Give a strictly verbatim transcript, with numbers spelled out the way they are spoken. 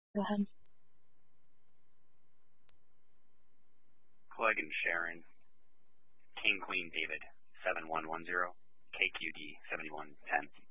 Go ahead. Plug and Sharon. King Queen David seven one one zero K Q D seventy one ten.